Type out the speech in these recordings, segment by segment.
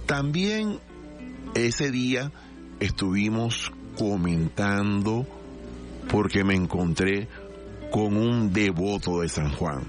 También ese día estuvimos comentando porque me encontré con un devoto de San Juan,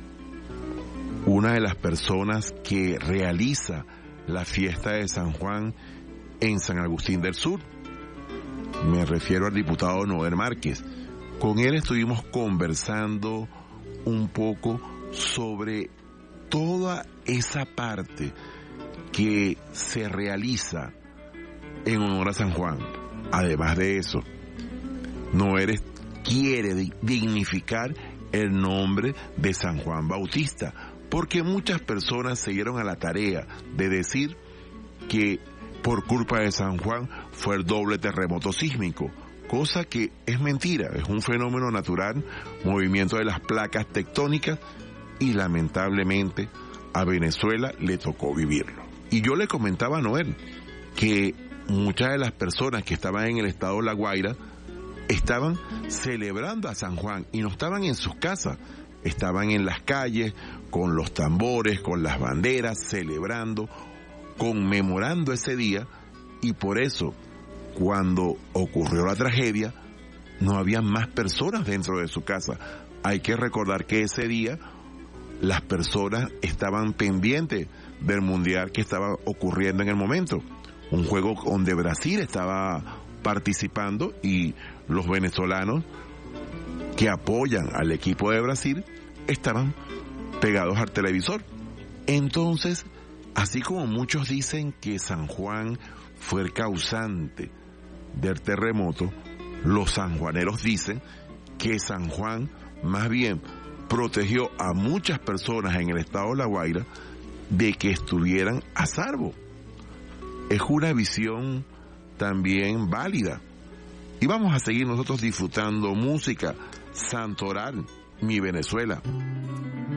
una de las personas que realiza la fiesta de San Juan en San Agustín del Sur. Me refiero al diputado Noel Márquez. Con él estuvimos conversando un poco sobre toda esa parte que se realiza en honor a San Juan. Además de eso, Noel quiere dignificar el nombre de San Juan Bautista, porque muchas personas se dieron a la tarea de decir que por culpa de San Juan fue el doble terremoto sísmico, cosa que es mentira, es un fenómeno natural, movimiento de las placas tectónicas, y lamentablemente a Venezuela le tocó vivirlo. Y yo le comentaba a Noel que muchas de las personas que estaban en el estado de La Guaira estaban celebrando a San Juan y no estaban en sus casas, estaban en las calles con los tambores, con las banderas, celebrando, conmemorando ese día, y por eso cuando ocurrió la tragedia no había más personas dentro de su casa. Hay que recordar que ese día las personas estaban pendientes del mundial que estaba ocurriendo en el momento, un juego donde Brasil estaba participando y los venezolanos que apoyan al equipo de Brasil estaban pegados al televisor. Entonces, así como muchos dicen que San Juan fue el causante del terremoto, los sanjuaneros dicen que San Juan más bien protegió a muchas personas en el estado de La Guaira de que estuvieran a salvo. Es una visión también válida. Y vamos a seguir nosotros disfrutando música, Santoral, mi Venezuela.